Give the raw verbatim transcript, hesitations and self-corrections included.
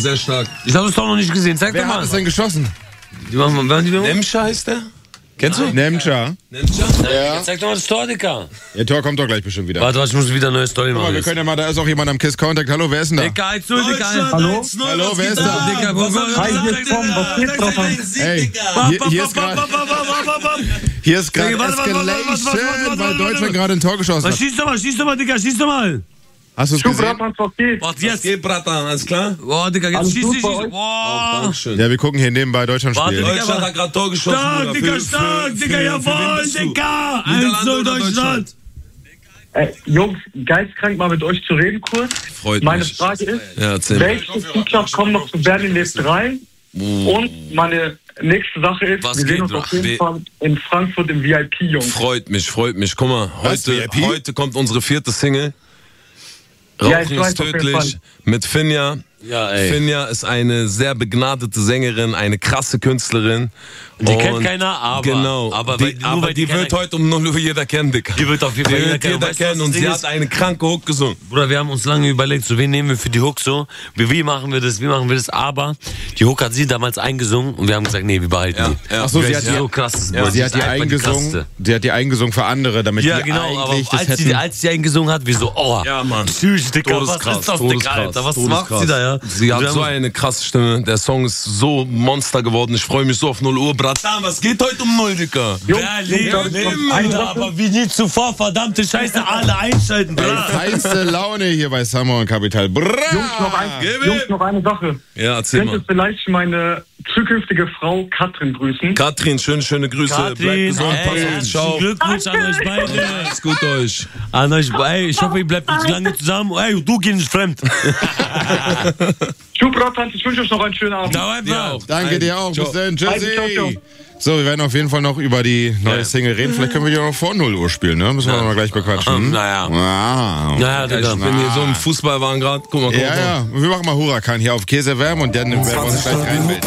Sehr stark. Ich habe es doch noch nicht gesehen. Zeig Wer doch mal. hat es denn geschossen? Die machen wir, die machen wir. Nemtscha heißt der? Kennst du? Nemtscha. Nemtscha? Ja. Zeig doch mal das Tor, Dicker. Ihr Tor kommt doch gleich bestimmt wieder. Warte, warte, ich muss wieder eine neue Story Guck mal, machen. wir können ja mal, da ist auch jemand am Kiss Contact. Hallo, wer ist denn da? Dicker, eins null, Dicker. Hallo? Hallo, wer ist da? Dicker, guck mal. Hi, hier ist Tom, was geht, Papa? Hey, hier, hier ist gerade hier ist gerade Warte, warte, warte, warte, Escalation, warte, warte, weil warte, Deutschland warte. gerade ein Tor geschossen Was, hat. schieß doch mal, schieß doch mal, Dicker, schieß doch mal. Hast du es Du, gesehen? Bratan, was geht? Warte, Was jetzt. geht, Bratan? Alles klar? Boah, Dicker, jetzt Alles schieß, gut schieß, bei schieß. euch? Boah. Dankeschön. Ja, wir gucken hier nebenbei Deutschland Warte, spielen. Digga, Deutschland aber- hat gerade Tor geschossen. Stark, Bruder. Dicker, Für- stark, für- Dicker, für- jawohl, für wen bist du? Dicker. Niederlande eins null oder Deutschland. Äh, Jungs, geistkrank mal mit euch zu reden kurz. Freut Meine mich. Frage ist, Ja, erzähl mal. welche Features kommen noch zu Berlin lebt drei? Und meine nächste Sache ist, Was wir geht, sehen uns Bro? auf jeden We- Fall in Frankfurt im V I P, Jungs. Freut mich, freut mich. Guck mal, Was, heute, V I P? heute kommt unsere vierte Single. Rauchen Ja, ich weiß, ist auf jeden tödlich. Fall. Mit Finja. Ja, ey. Finja ist eine sehr begnadete Sängerin, eine krasse Künstlerin. Die Und kennt keiner, aber- Genau. aber die, weil- nur aber weil die die wird keiner- heute um null Uhr jeder kennen, Dicker. Die wird auf jeden Fall Die jeder wird kennen. jeder Weißt du, was kennen das und Ding sie ist? hat eine kranke Hook gesungen. Bruder, wir haben uns lange überlegt, so wen nehmen wir für die Hook so, wie, wie machen wir das, wie machen wir das, aber die Hook hat sie damals eingesungen und wir haben gesagt, nee, wir behalten Ja, die. ja. Ach so, Weil sie hat sie die- so krass ist, Ja, Bruder. Sie hat ist die einfach eingesungen, krasseste. sie hat die eingesungen für andere, damit Ja, die genau, aber eigentlich das als hätten. sie, als sie eingesungen hat, wir so, oh, Ja, Mann. tschüss, Dicker, was Todeskrass, ist das, Dicker, todeskrass, Alter, was todeskrass. macht sie da, ja? Sie hat Wir so haben- eine krasse Stimme. Der Song ist so Monster geworden. Ich freue mich so auf null Uhr. Bratan, was geht heute um null, Dicker? Berlin, Jungs, Berlin, eine Alter, Sache. aber wie nie zuvor, verdammte Scheiße, alle einschalten, Ey, Bruder. feinste Laune hier bei Summer und Capital. Bra! Jungs, noch, ein, Jungs, noch eine Sache. Ja, erzähl Könnt ihr mal. vielleicht meine zukünftige Frau Katrin grüßen? Katrin, schöne, schöne Grüße. Bleibt Katrin, gesund, ey, pass auf dich herzlichen auf. Glückwunsch an euch beide. Alles gut euch. An euch, ey, ich hoffe, ihr bleibt nicht lange zusammen. Ey, du gehst nicht fremd. Tschüss, Bratan, ich wünsche euch noch einen schönen Abend. Dauer einfach. Danke dir auch. Bis dann. Ciao, Tschüssi. ciao. So, wir werden auf jeden Fall noch über die neue Ja. Single reden. Vielleicht können wir die auch noch vor null Uhr spielen, ne? Müssen wir noch mal gleich bequatschen. Naja. Wow. Naja, Digga. Ich bin hier so im Fußball waren gerade. Guck mal, guck mal. Ja, ja. Wir machen mal Huracan hier auf Käse wärmen und dann werden wir uns gleich reinmelden.